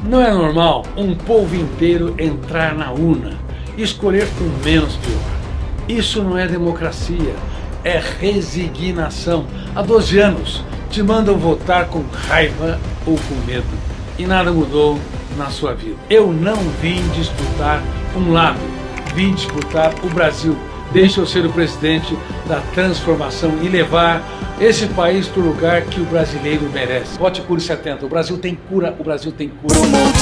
Não é normal um povo inteiro entrar na urna e escolher o menos pior. Isso não é democracia, é resignação. Há 12 anos te mandam votar com raiva ou com medo e nada mudou na sua vida. Eu não vim disputar um lado, vim disputar o Brasil. Deixa eu ser o presidente da transformação e levar esse país para o lugar que o brasileiro merece. Vote Cure 70. O Brasil tem cura, o Brasil tem cura.